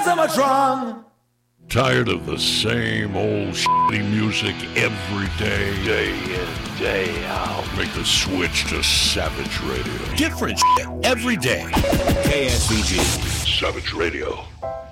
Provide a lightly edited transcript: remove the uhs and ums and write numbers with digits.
so much wrong. Tired of the same old shitty music every day? Day in, day out. Make the switch to Savage Radio. Different shit every day. KSBG. Savage Radio.